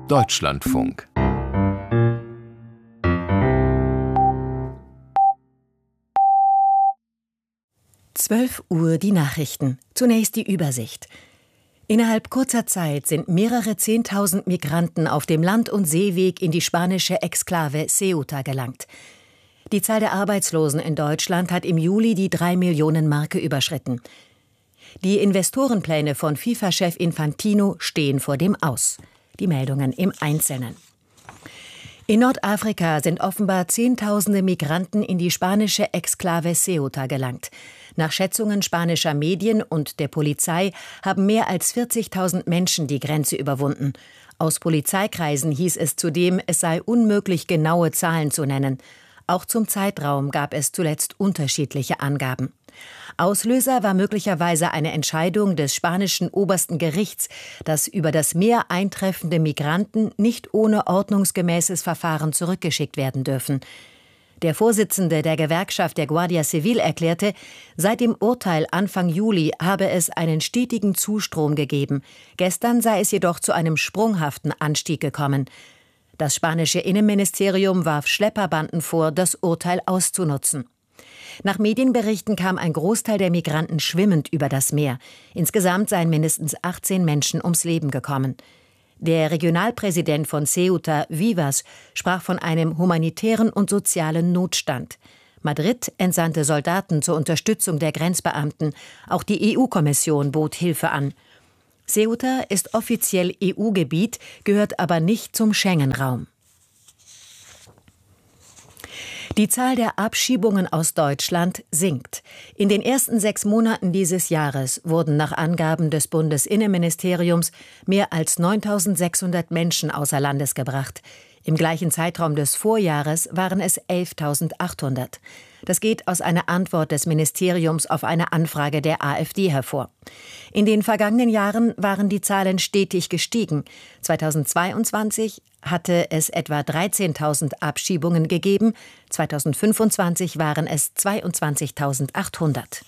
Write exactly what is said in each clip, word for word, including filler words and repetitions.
Deutschlandfunk. zwölf Uhr die Nachrichten. Zunächst die Übersicht. Innerhalb kurzer Zeit sind mehrere Zehntausend Migranten auf dem Land- und Seeweg in die spanische Exklave Ceuta gelangt. Die Zahl der Arbeitslosen in Deutschland hat im Juli die drei Millionen Marke überschritten. Die Investorenpläne von FIFA-Chef Infantino stehen vor dem Aus. Die Meldungen im Einzelnen. In Nordafrika sind offenbar Zehntausende Migranten in die spanische Exklave Ceuta gelangt. Nach Schätzungen spanischer Medien und der Polizei haben mehr als vierzigtausend Menschen die Grenze überwunden. Aus Polizeikreisen hieß es zudem, es sei unmöglich, genaue Zahlen zu nennen. Auch zum Zeitraum gab es zuletzt unterschiedliche Angaben. Auslöser war möglicherweise eine Entscheidung des spanischen obersten Gerichts, dass über das Meer eintreffende Migranten nicht ohne ordnungsgemäßes Verfahren zurückgeschickt werden dürfen. Der Vorsitzende der Gewerkschaft der Guardia Civil erklärte, seit dem Urteil Anfang Juli habe es einen stetigen Zustrom gegeben. Gestern sei es jedoch zu einem sprunghaften Anstieg gekommen. Das spanische Innenministerium warf Schlepperbanden vor, das Urteil auszunutzen. Nach Medienberichten kam ein Großteil der Migranten schwimmend über das Meer. Insgesamt seien mindestens achtzehn Menschen ums Leben gekommen. Der Regionalpräsident von Ceuta, Vivas, sprach von einem humanitären und sozialen Notstand. Madrid entsandte Soldaten zur Unterstützung der Grenzbeamten. Auch die E U-Kommission bot Hilfe an. Ceuta ist offiziell E U-Gebiet, gehört aber nicht zum Schengen-Raum. Die Zahl der Abschiebungen aus Deutschland sinkt. In den ersten sechs Monaten dieses Jahres wurden nach Angaben des Bundesinnenministeriums mehr als neuntausendsechshundert Menschen außer Landes gebracht. Im gleichen Zeitraum des Vorjahres waren es elftausendachthundert. Das geht aus einer Antwort des Ministeriums auf eine Anfrage der AfD hervor. In den vergangenen Jahren waren die Zahlen stetig gestiegen. zweitausendzweiundzwanzig hatte es etwa dreizehntausend Abschiebungen gegeben, zweitausendfünfundzwanzig waren es zweiundzwanzigtausendachthundert.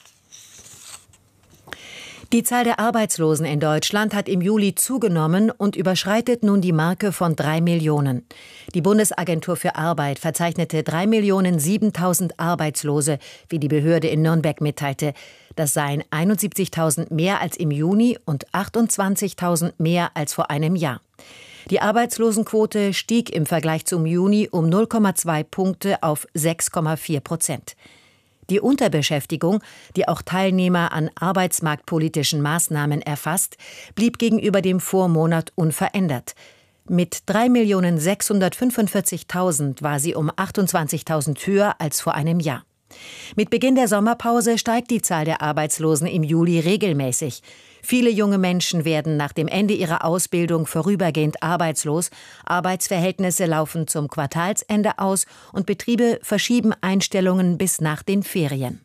Die Zahl der Arbeitslosen in Deutschland hat im Juli zugenommen und überschreitet nun die Marke von drei Millionen. Die Bundesagentur für Arbeit verzeichnete drei Millionen siebentausend Arbeitslose, wie die Behörde in Nürnberg mitteilte. Das seien einundsiebzigtausend mehr als im Juni und achtundzwanzigtausend mehr als vor einem Jahr. Die Arbeitslosenquote stieg im Vergleich zum Juni um null Komma zwei Punkte auf sechs Komma vier Prozent. Die Unterbeschäftigung, die auch Teilnehmer an arbeitsmarktpolitischen Maßnahmen erfasst, blieb gegenüber dem Vormonat unverändert. Mit drei Millionen sechshundertfünfundvierzigtausend war sie um achtundzwanzigtausend höher als vor einem Jahr. Mit Beginn der Sommerpause steigt die Zahl der Arbeitslosen im Juli regelmäßig. Viele junge Menschen werden nach dem Ende ihrer Ausbildung vorübergehend arbeitslos. Arbeitsverhältnisse laufen zum Quartalsende aus und Betriebe verschieben Einstellungen bis nach den Ferien.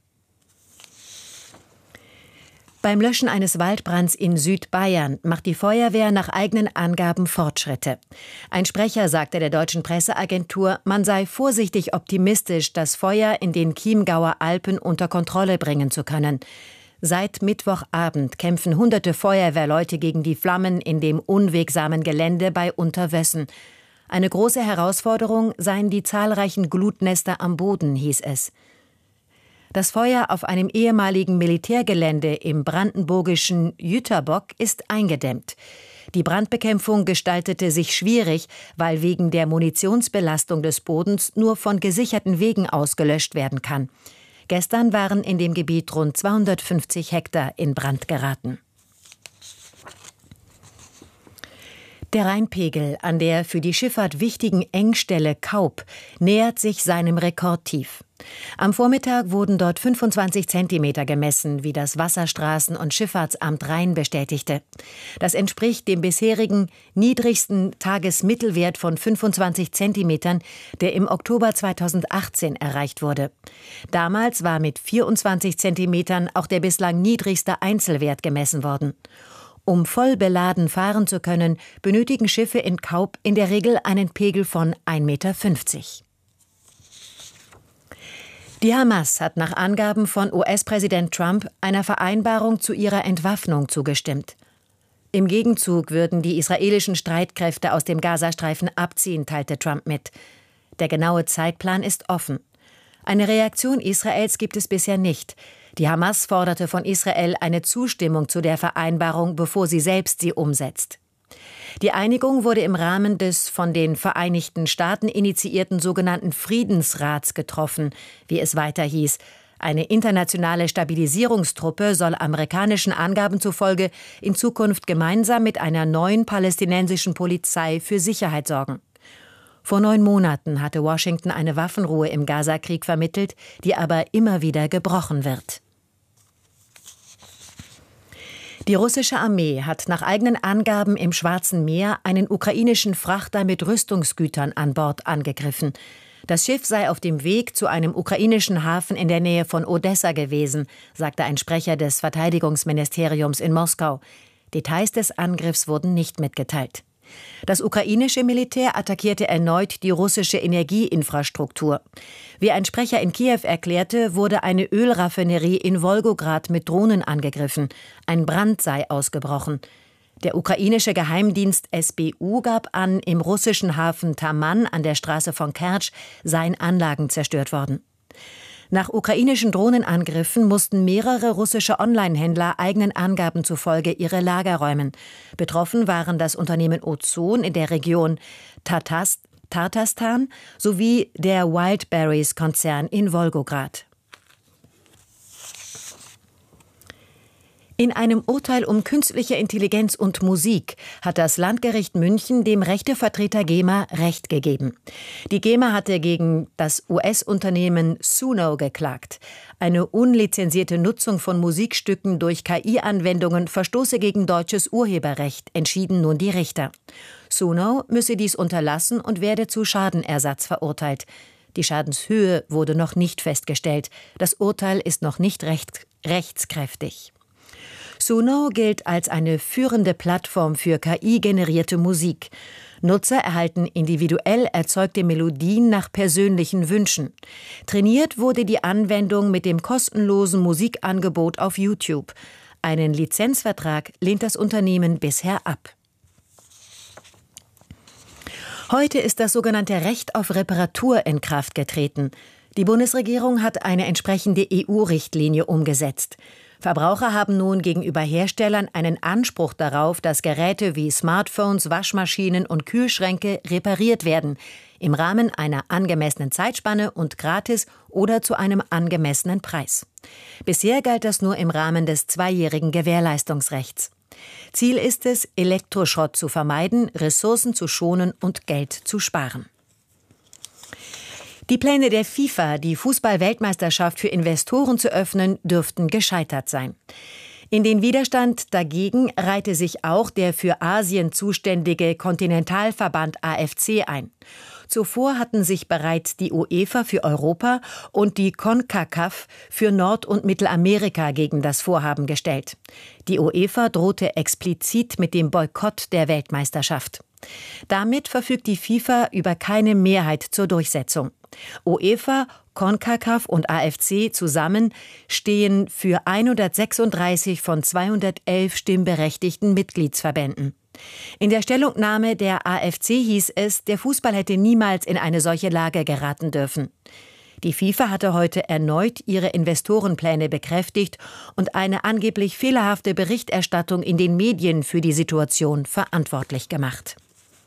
Beim Löschen eines Waldbrands in Südbayern macht die Feuerwehr nach eigenen Angaben Fortschritte. Ein Sprecher sagte der deutschen Presseagentur, man sei vorsichtig optimistisch, das Feuer in den Chiemgauer Alpen unter Kontrolle bringen zu können. Seit Mittwochabend kämpfen hunderte Feuerwehrleute gegen die Flammen in dem unwegsamen Gelände bei Unterwössen. Eine große Herausforderung seien die zahlreichen Glutnester am Boden, hieß es. Das Feuer auf einem ehemaligen Militärgelände im brandenburgischen Jüterbock ist eingedämmt. Die Brandbekämpfung gestaltete sich schwierig, weil wegen der Munitionsbelastung des Bodens nur von gesicherten Wegen aus gelöscht werden kann. Gestern waren in dem Gebiet rund zweihundertfünfzig Hektar in Brand geraten. Der Rheinpegel an der für die Schifffahrt wichtigen Engstelle Kaup nähert sich seinem Rekordtief. Am Vormittag wurden dort fünfundzwanzig Zentimeter gemessen, wie das Wasserstraßen- und Schifffahrtsamt Rhein bestätigte. Das entspricht dem bisherigen niedrigsten Tagesmittelwert von fünfundzwanzig Zentimetern, der im Oktober zweitausendachtzehn erreicht wurde. Damals war mit vierundzwanzig Zentimetern auch der bislang niedrigste Einzelwert gemessen worden. Um voll beladen fahren zu können, benötigen Schiffe in Kaup in der Regel einen Pegel von ein Meter fünfzig. Die Hamas hat nach Angaben von U S-Präsident Trump einer Vereinbarung zu ihrer Entwaffnung zugestimmt. Im Gegenzug würden die israelischen Streitkräfte aus dem Gazastreifen abziehen, teilte Trump mit. Der genaue Zeitplan ist offen. Eine Reaktion Israels gibt es bisher nicht. Die Hamas forderte von Israel eine Zustimmung zu der Vereinbarung, bevor sie selbst sie umsetzt. Die Einigung wurde im Rahmen des von den Vereinigten Staaten initiierten sogenannten Friedensrats getroffen, wie es weiter hieß. Eine internationale Stabilisierungstruppe soll amerikanischen Angaben zufolge in Zukunft gemeinsam mit einer neuen palästinensischen Polizei für Sicherheit sorgen. Vor neun Monaten hatte Washington eine Waffenruhe im Gazakrieg vermittelt, die aber immer wieder gebrochen wird. Die russische Armee hat nach eigenen Angaben im Schwarzen Meer einen ukrainischen Frachter mit Rüstungsgütern an Bord angegriffen. Das Schiff sei auf dem Weg zu einem ukrainischen Hafen in der Nähe von Odessa gewesen, sagte ein Sprecher des Verteidigungsministeriums in Moskau. Details des Angriffs wurden nicht mitgeteilt. Das ukrainische Militär attackierte erneut die russische Energieinfrastruktur. Wie ein Sprecher in Kiew erklärte, wurde eine Ölraffinerie in Wolgograd mit Drohnen angegriffen. Ein Brand sei ausgebrochen. Der ukrainische Geheimdienst S B U gab an, im russischen Hafen Taman an der Straße von Kertsch seien Anlagen zerstört worden. Nach ukrainischen Drohnenangriffen mussten mehrere russische Online-Händler eigenen Angaben zufolge ihre Lager räumen. Betroffen waren das Unternehmen Ozon in der Region Tatas, Tatarstan sowie der Wildberries-Konzern in Wolgograd. In einem Urteil um künstliche Intelligenz und Musik hat das Landgericht München dem Rechtevertreter GEMA Recht gegeben. Die GEMA hatte gegen das U S-Unternehmen Suno geklagt. Eine unlizenzierte Nutzung von Musikstücken durch K I-Anwendungen verstoße gegen deutsches Urheberrecht, entschieden nun die Richter. Suno müsse dies unterlassen und werde zu Schadenersatz verurteilt. Die Schadenshöhe wurde noch nicht festgestellt. Das Urteil ist noch nicht recht, rechtskräftig. Suno gilt als eine führende Plattform für K I-generierte Musik. Nutzer erhalten individuell erzeugte Melodien nach persönlichen Wünschen. Trainiert wurde die Anwendung mit dem kostenlosen Musikangebot auf YouTube. Einen Lizenzvertrag lehnt das Unternehmen bisher ab. Heute ist das sogenannte Recht auf Reparatur in Kraft getreten. Die Bundesregierung hat eine entsprechende E U-Richtlinie umgesetzt. Verbraucher haben nun gegenüber Herstellern einen Anspruch darauf, dass Geräte wie Smartphones, Waschmaschinen und Kühlschränke repariert werden, im Rahmen einer angemessenen Zeitspanne und gratis oder zu einem angemessenen Preis. Bisher galt das nur im Rahmen des zweijährigen Gewährleistungsrechts. Ziel ist es, Elektroschrott zu vermeiden, Ressourcen zu schonen und Geld zu sparen. Die Pläne der FIFA, die Fußball-Weltmeisterschaft für Investoren zu öffnen, dürften gescheitert sein. In den Widerstand dagegen reihte sich auch der für Asien zuständige Kontinentalverband A F C ein. Zuvor hatten sich bereits die UEFA für Europa und die CONCACAF für Nord- und Mittelamerika gegen das Vorhaben gestellt. Die UEFA drohte explizit mit dem Boykott der Weltmeisterschaft. Damit verfügt die FIFA über keine Mehrheit zur Durchsetzung. UEFA, CONCACAF und A F C zusammen stehen für hundertsechsunddreißig von zweihundertelf stimmberechtigten Mitgliedsverbänden. In der Stellungnahme der A F C hieß es, der Fußball hätte niemals in eine solche Lage geraten dürfen. Die FIFA hatte heute erneut ihre Investorenpläne bekräftigt und eine angeblich fehlerhafte Berichterstattung in den Medien für die Situation verantwortlich gemacht.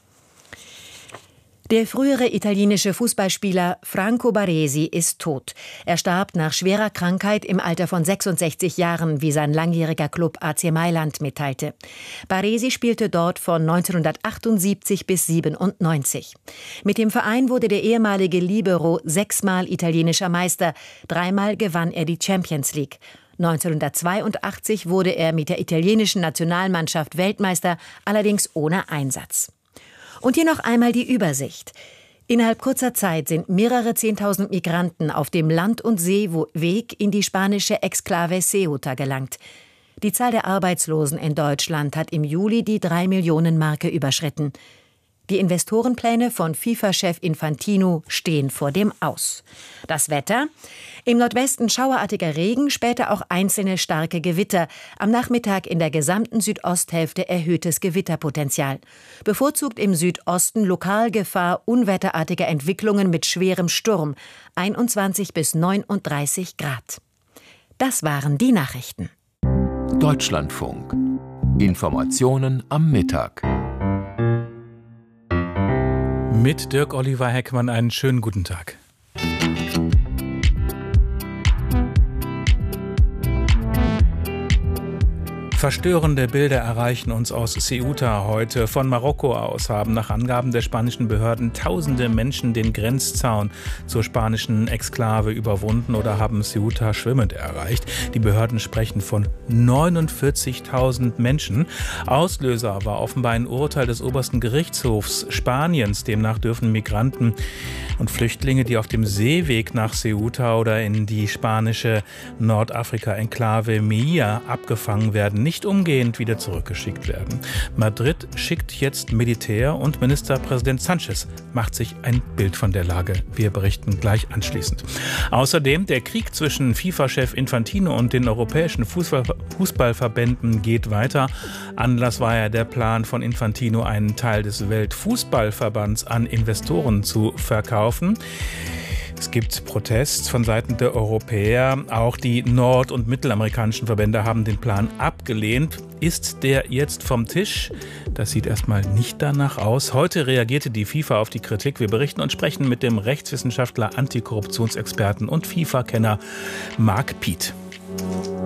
Der frühere italienische Fußballspieler Franco Baresi ist tot. Er starb nach schwerer Krankheit im Alter von sechsundsechzig Jahren, wie sein langjähriger Club A C Mailand mitteilte. Baresi spielte dort von neunzehnhundertachtundsiebzig bis siebenundneunzig. Mit dem Verein wurde der ehemalige Libero sechsmal italienischer Meister, dreimal gewann er die Champions League. neunzehnhundertzweiundachtzig wurde er mit der italienischen Nationalmannschaft Weltmeister, allerdings ohne Einsatz. Und hier noch einmal die Übersicht. Innerhalb kurzer Zeit sind mehrere Zehntausend Migranten auf dem Land- und Seeweg in die spanische Exklave Ceuta gelangt. Die Zahl der Arbeitslosen in Deutschland hat im Juli die drei Millionen Marke überschritten. Die Investorenpläne von FIFA-Chef Infantino stehen vor dem Aus. Das Wetter? Im Nordwesten schauerartiger Regen, später auch einzelne starke Gewitter. Am Nachmittag in der gesamten Südosthälfte erhöhtes Gewitterpotenzial. Bevorzugt im Südosten Lokalgefahr unwetterartiger Entwicklungen mit schwerem Sturm. einundzwanzig bis neununddreißig Grad. Das waren die Nachrichten. Deutschlandfunk. Informationen am Mittag. Mit Dirk Oliver Heckmann einen schönen guten Tag. Verstörende Bilder erreichen uns aus Ceuta heute. Von Marokko aus haben nach Angaben der spanischen Behörden tausende Menschen den Grenzzaun zur spanischen Exklave überwunden oder haben Ceuta schwimmend erreicht. Die Behörden sprechen von neunundvierzigtausend Menschen. Auslöser war offenbar ein Urteil des obersten Gerichtshofs Spaniens. Demnach dürfen Migranten und Flüchtlinge, die auf dem Seeweg nach Ceuta oder in die spanische Nordafrika-Enklave Melilla abgefangen werden, nicht umgehend wieder zurückgeschickt werden. Madrid schickt jetzt Militär und Ministerpräsident Sánchez macht sich ein Bild von der Lage. Wir berichten gleich anschließend. Außerdem der Krieg zwischen FIFA-Chef Infantino und den europäischen Fußball- Fußballverbänden geht weiter. Anlass war ja der Plan von Infantino, einen Teil des Weltfußballverbands an Investoren zu verkaufen. Es gibt Protest von Seiten der Europäer. Auch die nord- und mittelamerikanischen Verbände haben den Plan abgelehnt. Ist der jetzt vom Tisch? Das sieht erstmal nicht danach aus. Heute reagierte die FIFA auf die Kritik. Wir berichten und sprechen mit dem Rechtswissenschaftler, Antikorruptionsexperten und FIFA-Kenner Marc Piet.